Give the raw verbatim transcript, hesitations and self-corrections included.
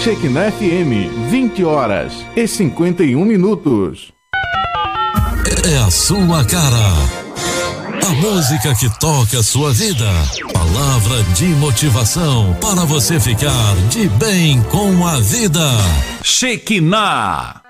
Shekinah F M, vinte horas e cinquenta e um minutos. É a sua cara. A música que toca a sua vida. Palavra de motivação para você ficar de bem com a vida. Shekinah.